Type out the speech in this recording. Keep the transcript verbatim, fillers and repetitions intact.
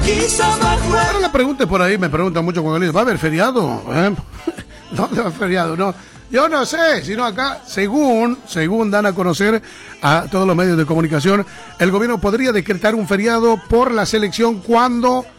Ahora la pregunta por ahí, me preguntan mucho cuando le digo, ¿va a haber feriado? ¿Eh? ¿Dónde va a haber feriado? No, yo no sé, sino acá, según, según dan a conocer a todos los medios de comunicación, el gobierno podría decretar un feriado por la selección cuando